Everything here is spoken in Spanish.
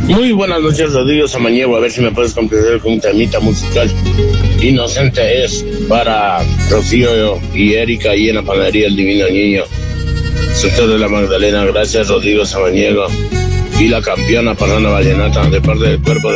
Muy buenas noches, Rodrigo Samaniego. A ver si me puedes complacer con un temita musical. Inocente es para Rocío y Erika y en la panadería El Divino Niño. Sector de la Magdalena. Gracias, Rodrigo Samaniego. Y la campeona para una vallenata de parte del cuerpo de